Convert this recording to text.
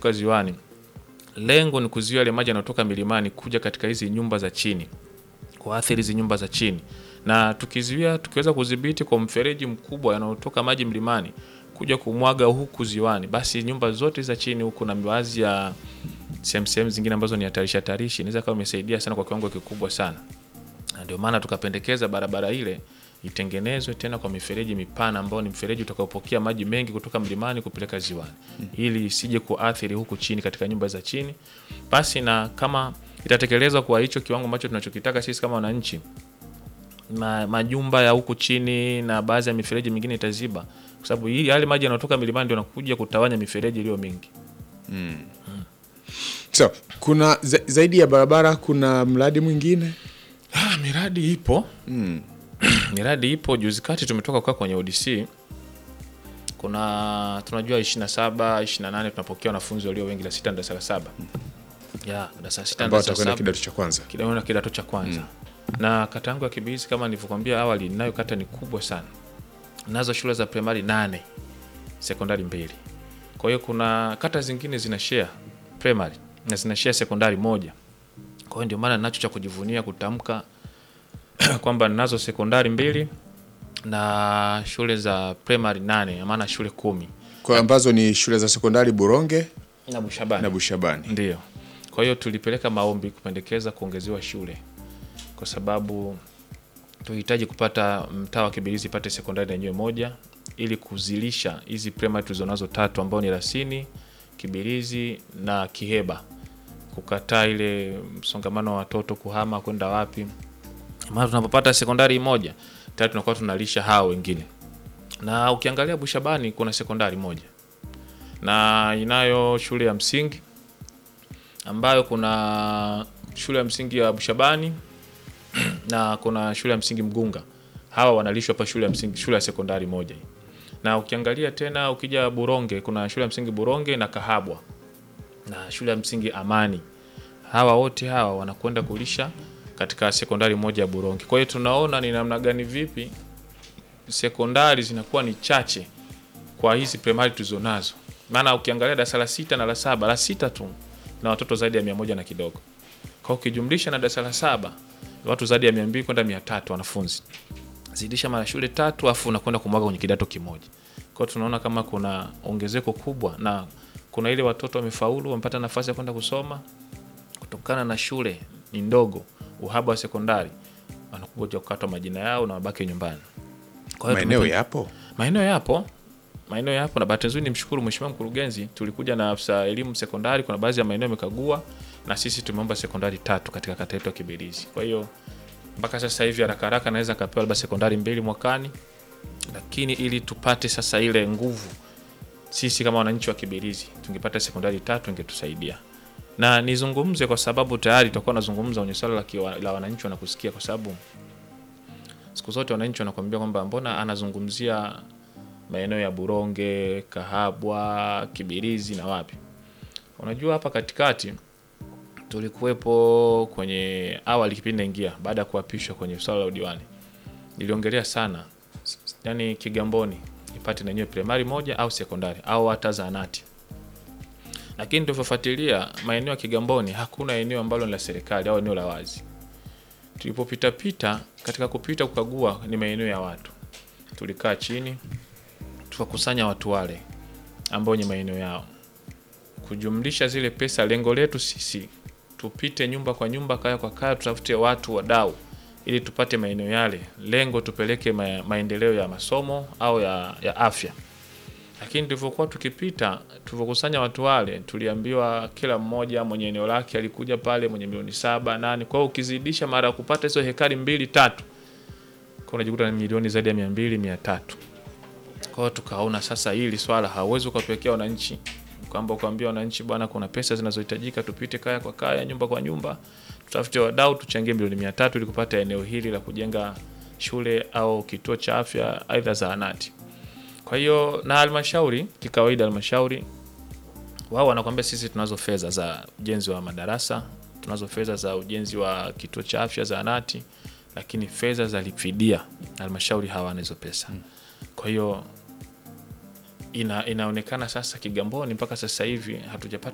yanayoshuka ziwani, lengo ni kuzuia ile maji yanayotoka milimani kuja katika hizi nyumba za chini, kuathiri hizi nyumba za chini. Na tukiweza kudhibiti kwa mfereji mkubwa yanayotoka maji mlimani kuja kumwaga huku ziwani, basi nyumba zote za chini huku na baadhi ya sehemu zingine ambazo ni hatarishi inaweza kama imesaidia sana kwa kiwango kikubwa sana. Na ndio maana tukapendekeza barabara ile itengenezwe tena kwa mifereji mipana ambao ni mfereji utakaopokea maji mengi kutoka mlimani kupeleka ziwani, ili isije kuathiri huku chini katika nyumba za chini. Basi na kama itatekelezwa kwa hicho kiwango ambacho tunachokitaka sisi kama wananchi, majumba ya huku chini na baadhi ya mifereji mingine itaziba, kwa sababu yale maji yanayotoka milimani ndio yanakuja kutawanya mifereji iliyo mingi. So, kuna zaidi ya barabara kuna mradi mwingine? Miradi ipo. Miradi ipo. Juzi kati tumetoka kwa kwenye ODC. Tunajua 27, 28 tunapokea wanafunzi walio wengi la 6 na darasa la 7. Darasa 6 na darasa la 7 kidato cha kwanza. Kidato cha kwanza. Na kata yangu ya Kibirizi kama nilivyokuambia awali, nayo kata ni kubwa sana. Nazo shule za primary 8, sekondari 2. Kwa hiyo kuna kata zingine zina share primary na zina share sekondari 1. Kwa hiyo ndio maana ninacho cha kujivunia kutamka kwamba ninazo sekondari 2 na shule za primary 8, maana shule 10. Kwa ambazo ni shule za sekondari Buronge na Bushabani. Ndio. Kwa hiyo tulipeleka maombi kupendekeza kuongezewa shule, kwa sababu tuhitaji kupata mtaa wa Kibirizi ipate sekondari yenyewe 1 ili kuzilisha hizi primary tulizonazo 3 ambao ni Rasini, Kibirizi na Kiheba, kukataa ile msongamano wa watoto kuhama kwenda wapi. Maana tunapopata sekondari 1 tayari tunakuwa tunalisha hao wengine. Na ukiangalia Bushabani kuna sekondari 1 na inayo shule ya msingi ambayo kuna shule ya msingi ya Bushabani na kuna shule ya msingi Mgunga. Hawa wanalishwa hapa shule ya msingi, shule ya sekondari 1. Na ukiangalia tena ukija Buronge kuna shule ya msingi Buronge na Kahabwa na shule ya msingi Amani. Hawa wote hawa wanakwenda kulisha katika sekondari 1 ya Buronge. Kwa hiyo tunaona ni namna gani vipi sekondari zinakuwa ni chache kwa hizi primary tulizonazo. Maana ukiangalia darasa la 6 na la 7, la 6 tu na watoto zaidi ya 100 na kidogo. Kwa ukijumlisha na darasa la 7 watu zaidi ya 200 kwenda 300 wanafunzi. Zidisha mara shule 3 afu unakwenda kumwaga kwenye kidato kimoja. Kwa hiyo tunaona kama kuna ongezeko kubwa, na kuna ile watoto wamefaulu wamepata nafasi ya kwenda kusoma kutokana na shule ni ndogo, uhaba wa sekondari, wanakuja kukatwa majina yao na wabaki nyumbani. Kwa hiyo maeneo yapo na bahati nzuri nimshukuru mheshimiwa mkurugenzi, tulikuja na afisa elimu sekondari, kuna baadhi ya maeneo yamekagua na sisi tumeomba sekondari 3 katika kata yetu ya Kibirizi. Kwa hiyo mpaka sasa hivi haraka naweza kapewa labda sekondari 2 mwakani, lakini ili tupate sasa ile nguvu sisi kama wananchi wa Kibirizi tungepata sekondari 3 ingetusaidia. Na nizungumze kwa sababu tayari tutakuwa nazungumza kwenye swala la wananchi wanakusikia, kwa sababu siku zote wananchi wanakuambia kwamba mbona anazungumzia maeneo ya Buronge, Kahabwa, Kibirizi na wapi. Unajua hapa katikati tulikuwepo kwenye awali kipindi naingia baada ya kuapishwa kwenye swala la udiwani. Niliongelea sana yani Kigamboni ipate na yenyewe primary 1 au sekondari au hata zahanati. Lakini tulipofuatilia maeneo ya Kigamboni hakuna eneo ambalo ni la serikali au eneo la wazi. Tulipopita katika kupita kukagua ni maeneo ya watu. Tulikaa chini tukakusanya watu wale ambao ni maeneo yao, kujumlisha zile pesa. Lengo letu sisi tupite nyumba kwa nyumba, kaya kwa kaya, tutafute watu wadau ili tupate maeneo yale, lengo tupeleke maendeleo ya masomo au ya afya. Lakini tulivyokuwa tukipita, tulivyokusanya watu wale, tuliambiwa kila mmoja mwenye eneo lake alikuja pale mwenye milioni 7, 8. Kwa hiyo ukizidisha mara kupata hizo hekari 2, 3, kwa unajikuta ni milioni zaidi ya 200, 300. Kwa hiyo tukaona sasa hili swala hauwezi kupelekea wananchi kwamba kuambia wananchi bwana kuna pesa zinazohitajika tupite kaya kwa kaya, nyumba kwa nyumba, tutafute wadau tuchangie milioni 300 ili kupata eneo hili la kujenga shule au kituo cha afya aidha zahanati. Kwa hiyo na halmashauri kikawaida, halmashauri wao wanakuambia sisi tunazo fedha za ujenzi wa madarasa, tunazo fedha za ujenzi wa kituo cha afya zahanati, lakini fedha za lifidia halmashauri hawana hizo pesa. Kwa hiyo inaonekana sasa Kigamboni mpaka sasa hivi hatujapata